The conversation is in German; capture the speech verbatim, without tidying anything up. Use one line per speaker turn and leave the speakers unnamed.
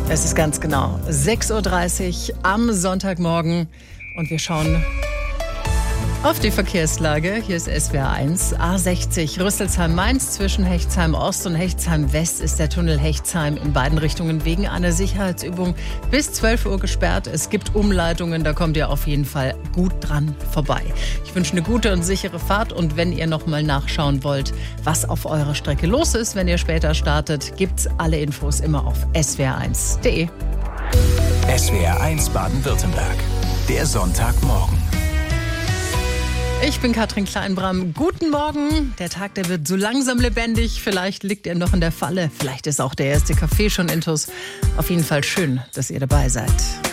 Es ist ganz genau sechs Uhr dreißig am Sonntagmorgen und wir schauen auf die Verkehrslage. Hier ist S W R eins, A sechzig, Rüsselsheim-Mainz. Zwischen Hechtsheim-Ost und Hechtsheim-West ist der Tunnel Hechtsheim in beiden Richtungen wegen einer Sicherheitsübung bis zwölf Uhr gesperrt. Es gibt Umleitungen, da kommt ihr auf jeden Fall gut dran vorbei. Ich wünsche eine gute und sichere Fahrt und wenn ihr noch mal nachschauen wollt, was auf eurer Strecke los ist, wenn ihr später startet, gibt's alle Infos immer auf s w r eins punkt d e.
S W R eins Baden-Württemberg, der Sonntagmorgen.
Ich bin Katrin Kleinbram. Guten Morgen. Der Tag, der wird so langsam lebendig. Vielleicht liegt er noch in der Falle. Vielleicht ist auch der erste Kaffee schon intus. Auf jeden Fall schön, dass ihr dabei seid.